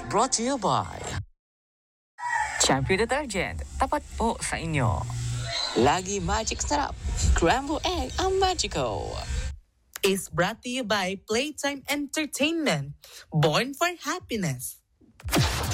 Brought to you by Champion Detergent, tapat po sa inyo. Lagi Magic Sarap, Scramble Egg ang Magico. Is brought to you by Playtime Entertainment, born for happiness.